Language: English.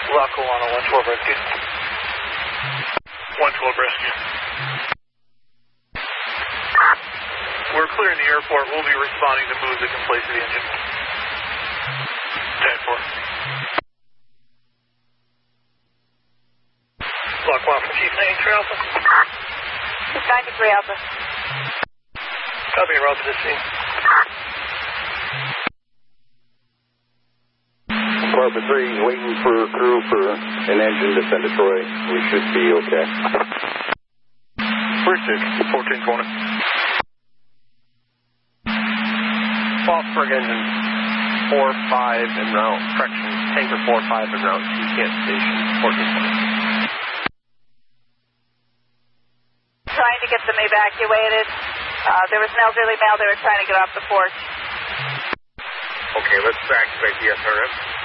Lackawanna, 112 rescue. 112 rescue. We're clearing the airport. We'll be responding to moves that can place the engine. 10-4. Lackawanna from Chief 93 Alpha. 93 Alpha. Copy, route to the scene. Corporate 3, waiting for crew for an engine to send to Troy. We should be okay. Where's it? 1420. Falsburg engine 4-5 en route. Correction, tanker 4-5 en route to Kent Station, 1420. Trying to get them evacuated. There was an elderly male. They were trying to get off the porch. Okay, let's activate the SRS.